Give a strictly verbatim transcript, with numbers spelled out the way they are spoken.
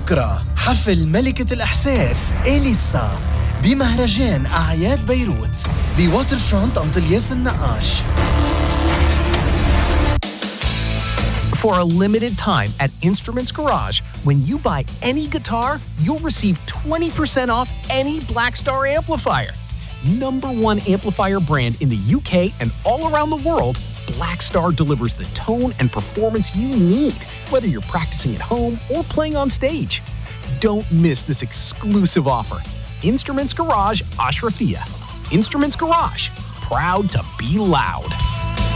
بكرة حفل ملكة الإحساس إليسا بمهرجان أعياد بيروت بواتر فرونت أنطلياس النقاش. For a limited time at Instruments Garage, when you buy any guitar, you'll receive twenty percent off any Blackstar amplifier. Number one amplifier brand in the U K and all around the world, Blackstar delivers the tone and performance you need, whether you're practicing at home or playing on stage. Don't miss this exclusive offer. Instruments Garage, Ashrafia. Instruments Garage, proud to be loud.